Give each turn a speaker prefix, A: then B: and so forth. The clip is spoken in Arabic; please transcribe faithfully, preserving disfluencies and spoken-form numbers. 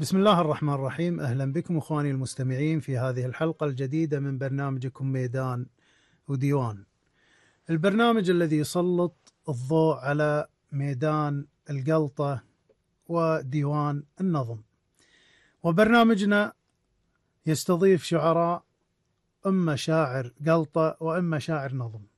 A: بسم الله الرحمن الرحيم. أهلا بكم أخواني المستمعين في هذه الحلقة الجديدة من برنامجكم ميدان وديوان، البرنامج الذي يسلط الضوء على ميدان القلطة وديوان النظم. وبرنامجنا يستضيف شعراء، إما شاعر قلطة وإما شاعر نظم.